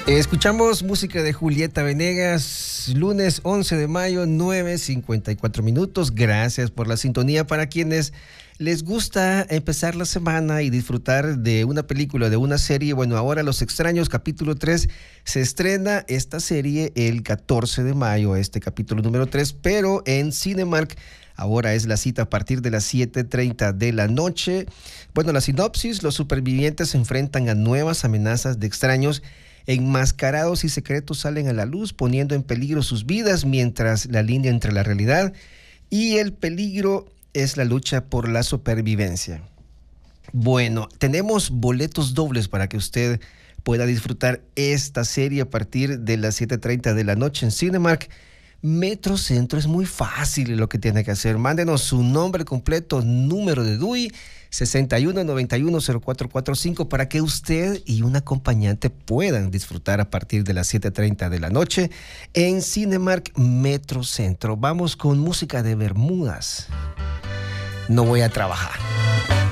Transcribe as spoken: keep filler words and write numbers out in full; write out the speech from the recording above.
Escuchamos música de Julieta Venegas, lunes once de mayo, nueve cincuenta y cuatro minutos. Gracias por la sintonía. Para quienes les gusta empezar la semana y disfrutar de una película, de una serie, bueno, ahora Los Extraños, capítulo tres, se estrena esta serie el catorce de mayo, este capítulo número tres, pero en Cinemark. Ahora es la cita a partir de las siete treinta de la noche. Bueno, la sinopsis: los supervivientes se enfrentan a nuevas amenazas de extraños enmascarados y secretos salen a la luz, poniendo en peligro sus vidas, mientras la línea entre la realidad y el peligro es la lucha por la supervivencia. Bueno, tenemos boletos dobles para que usted pueda disfrutar esta serie a partir de las siete treinta de la noche en Cinemark. Metrocentro, es muy fácil lo que tiene que hacer. Mándenos su nombre completo, número de D U I, sesenta y uno noventa y uno cero cuatro cuatro cinco, para que usted y un acompañante puedan disfrutar a partir de las siete treinta de la noche en Cinemark Metrocentro. Vamos con música de Bermudas. No voy a trabajar.